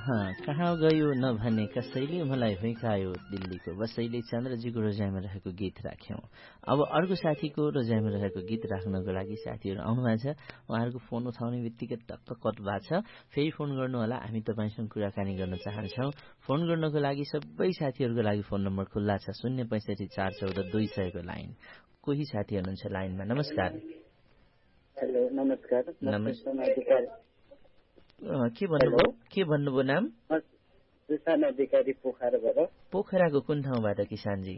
कहाँ गयो नभने कसैले मलाई भैकायो दिल्लीको बसैले चन्द्रजीको रोजाइमा रहेको गीत राख्यौं। अब अर्को साथीको रोजाइमा रहेको गीत राख्नको लागि साथीहरू आउनु भएको छ। उहाँहरूको फोन उठाउने बित्तिकै टक्क कट भएको छ। फेरि फोन गर्नु होला, हामी तपाईसँग कुराकानी गर्न चाहन्छौं। फोन गर्नको लागि सबै साथीहरूको लागि फोन नम्बर खुल्ला छ 065 414 200 को लाइन। कोही साथी हुनुहुन्छ लाइनमा। नमस्कार। हेलो नमस्कार। के भन्नुभयो नाम? सुशान अधिकारी पोखराबाट। पोखराको कुन ठाउँबाट किसानजी?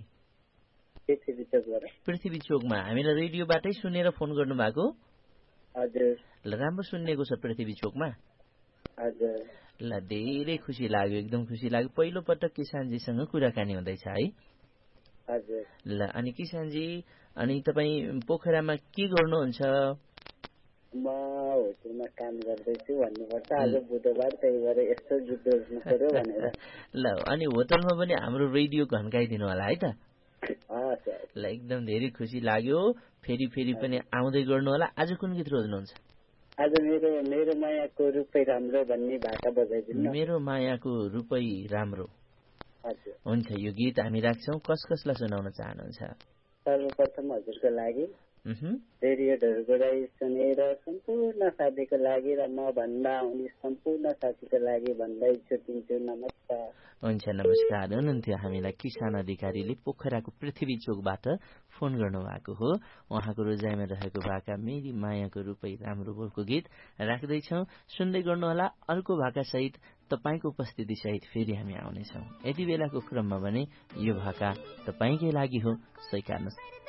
पृथ्वी चोकमा। हामीलाई रेडियोबाटै सुनेर फोन गर्नु भएको? हजुर। ल राम्रो सुन्नेको छ पृथ्वी चोकमा? हजुर। ल धेरै खुसी लाग्यो, एकदम खुसी लाग्यो। पहिलो पटक किसानजीसँग कुराकानी हुँदैछ है? हजुर। ल अनि किसानजी, अनि तपाईँ पोखरामा के गर्नुहुन्छ? म होटलमा काम गर्दैछु भन्नुपर्छ। आज बुधबार, त्यही भएर यस्तो गीत रोज्नु पर्यो भनेर। ल अनि होटलमा पनि हाम्रो रेडियो घन्काइदिनु होला है त? हजुर। ल एकदम धेरै खुसी लाग्यो। फेरि पनि आउँदै गर्नु होला। आज कुन गीत रोज्नुहुन्छ? आज मेरो मायाको रूपै राम्रो भन्ने भाका बजाइदिनु। मेरो मायाको रूपै राम्रो। हजुर। हुन्छ, यो गीत हामी राख्छौं। कसलाई सुनाउन चाहनुहुन्छ? सर्वप्रथम हजुरको लागि, रेडियोहरूको लागि सुनेर सम्पूर्ण साथीको लागि र म भन्दा उनी सम्पूर्ण साथीको लागि भन्दै छुट्टिन्छु। नमस्कार। हुन्छ, नमस्कार। हुनुहुन्थ्यो हामीलाई किसान अधिकारीले पोखराको पृथ्वी चोकबाट फोन गर्नु भएको हो। उहाँको रोजाइमा रहेको भाका मेरी मायाको रूपै राम्रो बोलको गीत राख्दैछौ। सुन्दै गर्नुहोला। अर्को भाका सहित तपाईको उपस्थिति सहित फेरि हामी आउनेछौँ। यति बेलाको क्रममा भने यो भाका तपाईकै लागि हो, स्वीकार्नुहोस्।